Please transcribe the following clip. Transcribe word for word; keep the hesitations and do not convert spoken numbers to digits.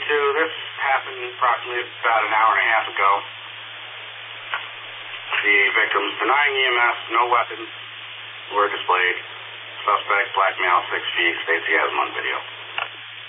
two, this happened approximately about an hour and a half ago. The victims denying E M S, no weapons were displayed. Suspect, black male, six feet, states he has him on video.